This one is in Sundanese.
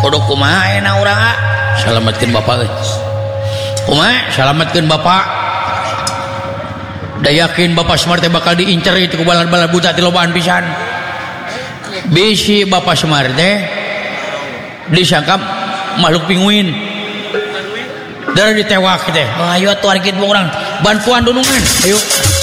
Kudu kumaha ayeuna urang salametkeun bapak kumaha salametkeun bapak da yakin bapak Semar teh bakal diincer itu ku balad-balad buta ti lobaan pisan bisi bapak Semar teh disangka makhluk pinguin dari ditewak teh ayo atuh argit urang bantuan dunungan ayo